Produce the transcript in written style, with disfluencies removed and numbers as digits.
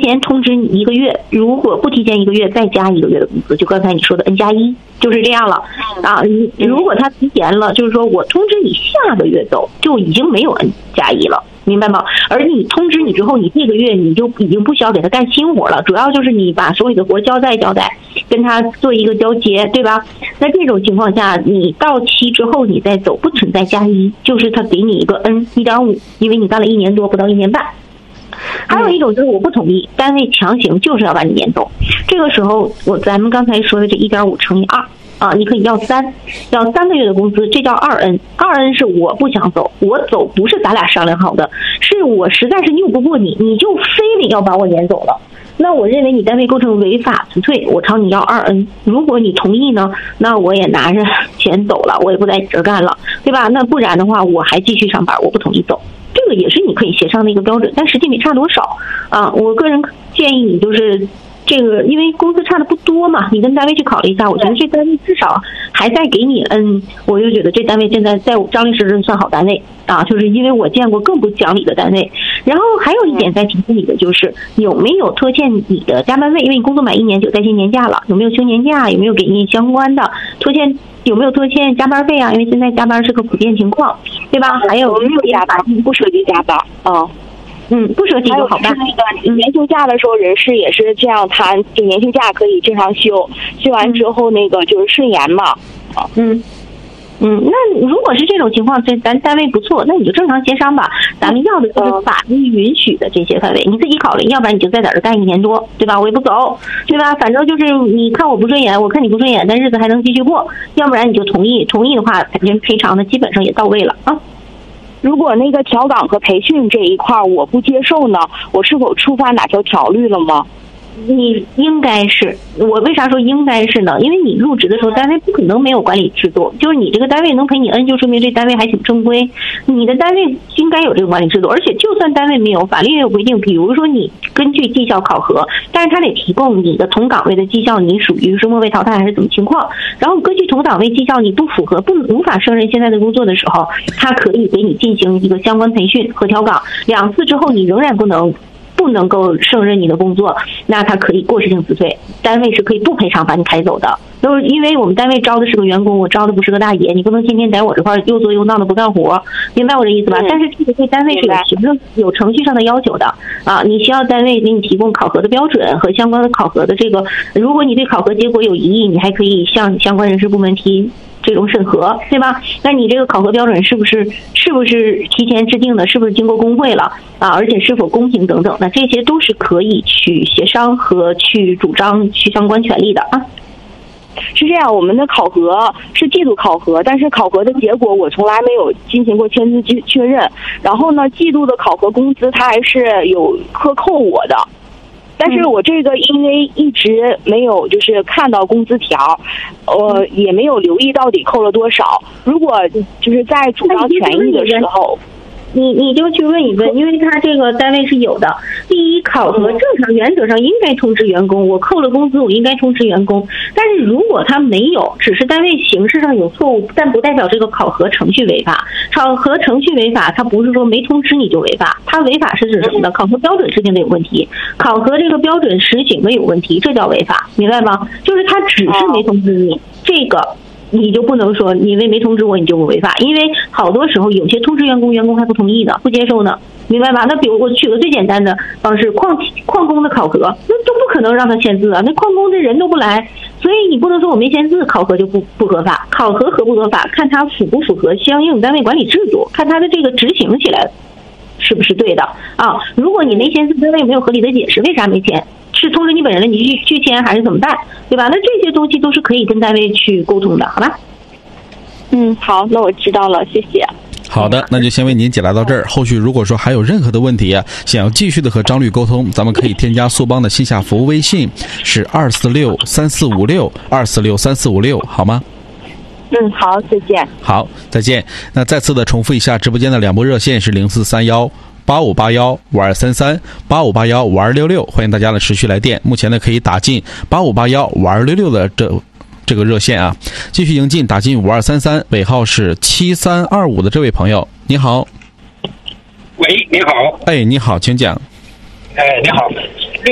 前通知你1个月，如果不提前1个月，再加1个月的工资，就刚才你说的 N+1，就是这样了啊。如果他提前了，就是说我通知你下个月走，就已经没有 N+1了。明白吗？而你通知你之后，你这个月你就已经不需要给他干新活了，主要就是你把手里的活交代，跟他做一个交接，对吧？那这种情况下，你到期之后你再走，不存在+1，就是他给你一个 N1.5，因为你干了1年多，不到1年半。还有一种就是我不同意，单位强行就是要把你撵走，这个时候咱们刚才说的这1.5乘以2。你可以要3个月的工资，这叫2N。2N 是我不想走，我走不是咱俩商量好的，是我实在是拗不过你，你就非得要把我撵走了。那我认为你单位构成违法辞退，我朝你要2N。如果你同意呢，那我也拿着钱走了，我也不在你这儿干了，对吧？那不然的话，我还继续上班，我不同意走。这个也是你可以协商的一个标准，但实际没差多少啊。我个人建议你就是这个，因为工资差的不多嘛，你跟单位去考虑一下，我觉得这单位至少还在给你我就觉得这单位现在在张律师这算好单位啊，就是因为我见过更不讲理的单位。然后还有一点再提醒你的就是有没有拖欠你的加班费，因为你工作满1年就带薪年假了，有没有休年假，有没有给你相关的有没有拖欠加班费啊？因为现在加班是个普遍情况，对吧？还有没有加班，不涉及加班不涉及就好办。 那个年休假的时候，人事也是这样谈，这年休假可以正常休完之后，那个就是顺延嘛。 那如果是这种情况，咱单位不错，那你就正常协商吧。咱们要的就是法律允许的这些范围，你自己考虑，要不然你就在这儿干1年多，对吧？我也不走，对吧？反正就是你看我不顺眼，我看你不顺眼，但日子还能继续过。要不然你就同意的话，反正赔偿的基本上也到位了啊。 如果那个调岗和培训这一块我不接受呢，我是否触犯哪条条律了吗？ 你应该是，我为啥说应该是呢？因为你入职的时候，单位不可能没有管理制度，就是你这个单位能赔你 N，就说明这单位还挺正规。你的单位应该有这个管理制度，而且就算单位没有，法律也有规定，比如说你根据绩效考核，但是他得提供你的同岗位的绩效，你属于是末位淘汰还是怎么情况，然后根据同岗位绩效你不符合无法胜任现在的工作的时候，他可以给你进行一个相关培训和调岗，2次之后你仍然不能够胜任你的工作，那他可以过失性辞退，单位是可以不赔偿把你开走的。都是因为我们单位招的是个员工，我招的不是个大爷，你不能天天在我这块又作又闹的不干活，明白我这意思吧？但是这个对单位是有程序上的要求的啊，你需要单位给你提供考核的标准和相关的考核的这个，如果你对考核结果有异议，你还可以向相关人事部门提这种审核，对吧？那你这个考核标准是不是提前制定的，是不是经过工会了啊？而且是否公平等等，那这些都是可以去协商和去主张去相关权利的啊。 是这样，我们的考核是季度考核，但是考核的结果我从来没有进行过签字确认。然后呢，季度的考核工资他还是有克扣我的。但是我这个因为一直没有就是看到工资条，也没有留意到底扣了多少。如果就是在主张权益的时候， 你就去问一问，因为他这个单位是有的。第一，考核正常原则上应该通知员工，我扣了工资我应该通知员工。但是如果他没有，只是单位形式上有错误，但不代表这个考核程序违法。考核程序违法，他不是说没通知你就违法，他违法是指什么呢？考核标准制定的有问题，考核这个标准实行的有问题，这叫违法，明白吗？就是他只是没通知你，这个你就不能说你因为没通知我你就不违法，因为好多时候有些通知员工还不同意呢，不接受呢，明白吧？那比如我举个最简单的方式，矿工的考核，那都不可能让他签字啊，那矿工这人都不来，所以你不能说我没签字考核就不合法，考核合不合法看他符不符合相应单位管理制度，看他的这个执行起来是不是对的啊？如果你没签字，单位有没有合理的解释为啥没签？是通知你本人了，你去签还是怎么办？对吧？那这些东西都是可以跟单位去沟通的，好吧？ 好，那我知道了，谢谢。 好的，那就先为您解答到这儿。后续如果说还有任何的问题啊，想要继续的和张律沟通，咱们可以添加苏邦的线下服务微信是2463456，2463456，好吗？ 好，再见。 好，再见。那再次的重复一下，直播间的2部热线是043185815233，85815266，欢迎大家的持续来电。目前呢可以打进85815266的这个热线啊，继续迎进打进5233，尾号是7325的这位朋友，你好。 喂，你好。 哎，你好，请讲。 哎，你好，